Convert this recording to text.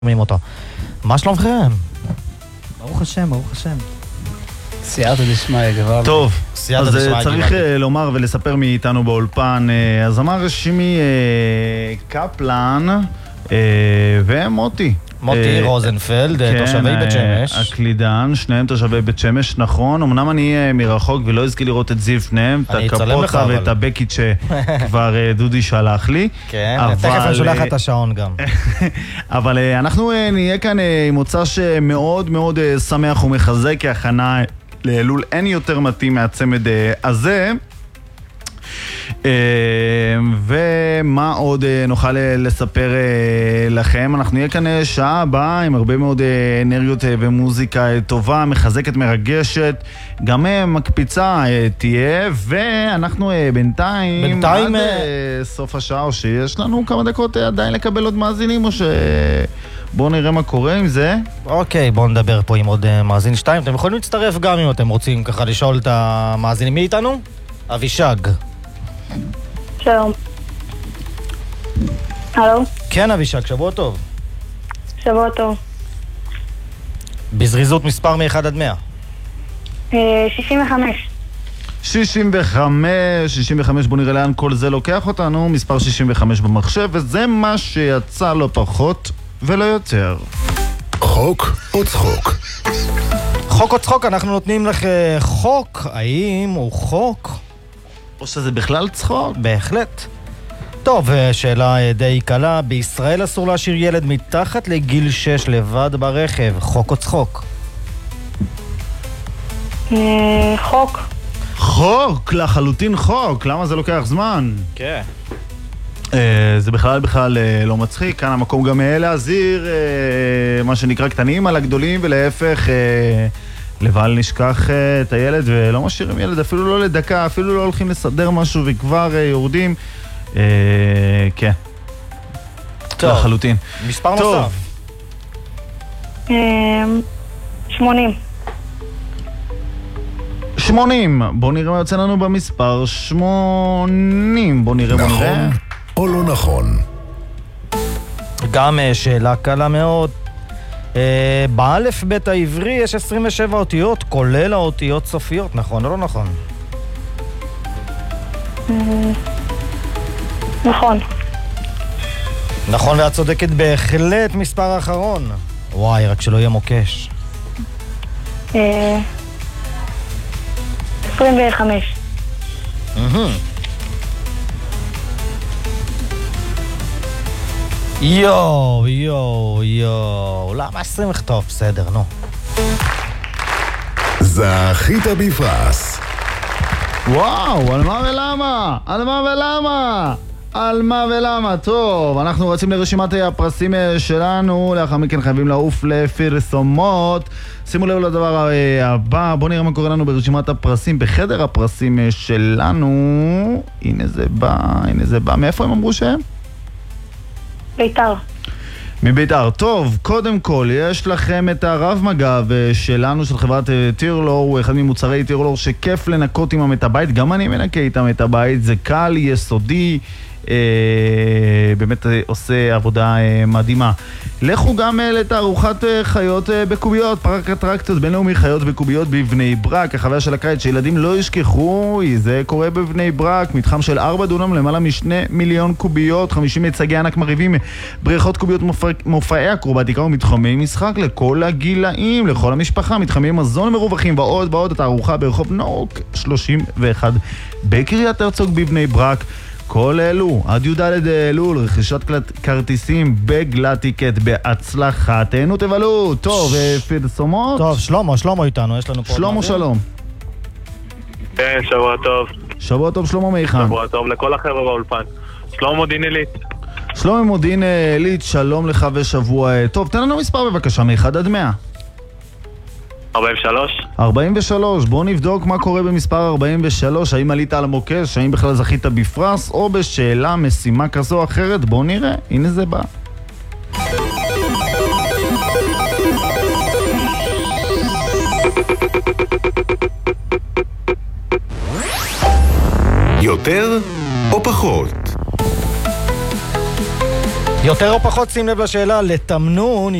שומעים אותו. מה שלומכם? ברוך השם, ברוך השם. סייעתא דשמיא גבר. טוב, סייעתא אז דשמיא צריך גבר. לומר ולספר מאיתנו באולפן, הזמר רשמי קפלן ומוטי. מוטי רוזנפלד, תושבי בית שמש. הקלידן, שניהם תושבי בית שמש, נכון. אמנם אני מרחוק ולא הזכיר לראות את זיו פניהם, את הקפוטה ואת הבקית שכבר דודי שלח לי. כן, תכף אני שולח את השעון גם. אבל אנחנו נהיה כאן עם מוצא שמאוד מאוד שמח ומחזק, כי הכנה לאלול אין יותר מתאים מהצמד הזה. ומה עוד נוכל לספר לכם? אנחנו נהיה כאן שעה הבאה עם הרבה מאוד אנרגיות ומוזיקה טובה, מחזקת, מרגשת, גם מקפיצה תהיה, ואנחנו בינתיים עד סוף השעה, או שיש לנו כמה דקות עדיין לקבל עוד מאזינים, או בואו נראה מה קורה עם זה. אוקיי, בואו נדבר פה עם עוד מאזין 2. אתם יכולים להצטרף גם אם אתם רוצים ככה לשאול את המאזינים. מי איתנו? אבישג. שלום. הלו? כן, אבישג, שבוע טוב. שבוע טוב. בזריזות מספר מ-1 עד 100. 65. 65, בוא נראה לאן כל זה לוקח אותנו. מספר 65 במחשב, וזה מה שיצא לא פחות ולא יותר. חוק או צחוק? חוק או צחוק, אנחנו נותנים לך חוק. האם הוא חוק? או שזה בכלל צחוק? בהחלט. טוב, שאלה די קלה. בישראל אסור להשאיר ילד מתחת לגיל 6 לבד ברכב. חוק או צחוק? חוק. חוק, לחלוטין חוק. למה זה לוקח זמן? כן. זה בכלל לא מצחיק. כאן המקום גם להזהיר, מה שנקרא קטנים על הגדולים, ולהפך, לבל נשכח את הילד ולא משאירים ילד אפילו לא לדקה, אפילו לא הולכים לסדר משהו וכבר יורדים. כן. טוב. לחלוטין. מספר טוב. נוסף. 80. 80. בוא נראה מה יוצא לנו במספר 80. בוא נראה. נכון או לא נכון? גם שאלה קלה מאוד. באלף בית העברי יש 27 אותיות, כולל האותיות סופיות, נכון או לא נכון? נכון. נכון, ואת צודקת בהחלט. מספר האחרון. וואי, רק שלא יהיה מוקש. 25. יואו, למה 20? טוב, בסדר, נו. זכית בפרס. וואו, על מה ולמה? על מה ולמה? על מה ולמה? טוב, אנחנו רצים לרשימת הפרסים שלנו, לאחר מכן חייבים לעוף לפרסומות. שימו לב לדבר הבא, בואו נראה מה קורה לנו ברשימת הפרסים, בחדר הפרסים שלנו. הנה זה בא, מאיפה הם אמרו שהם? ביתר. מביתר. טוב, קודם כל, יש לכם את הרב מגב שלנו, של חברת טירלור, הוא אחד ממוצרי טירלור שכיף לנקות עם המטבייט, גם אני מנקה איתם את הבית, זה קל, יסודי, באמת עושה עבודה מדהימה. לכו גם לתערוכת חיות בקוביות, פארק אטרקציות בינלאומי חיות בקוביות בבני ברק, החוויה של הקיץ שילדים לא ישכחו, זה קורה בבני ברק, מתחם של 4 דונם, למעלה מ2 מיליון קוביות, 50 מצגי ענק מריבים, בריכות קוביות, מופעי אקרובטיקה ומתחמי משחק לכל הגילאים, לכל המשפחה, מתחמי מזון מרווחים ועוד, התערוכה ברחוב נורק 31 בקריית הרצוג בבני ברק. כל אלו, עד י"ד אלול, רכישת כרטיסים בגלטיקט בהצלחה. תהנו, תבלו. טוב, פרסומות. טוב, שלמה איתנו, יש לנו פה... שלום. כן, שבוע טוב. שבוע טוב, שלמה מיכן. שבוע טוב לכל החבר'ה באולפן. שלמה מודיעין עילית. שלמה מודיעין עילית, שלום לך ושבוע טוב. תן לנו מספר בבקשה, מ-1 עד 100. 43. 43, בוא נבדוק מה קורה במספר 43, האם עלית על המוקש, האם בכלל זכית בפרס, או בשאלה, משימה כזו או אחרת, בוא נראה, הנה זה בא. יותר או פחות? יותר או פחות שים לב לשאלה, לתמנון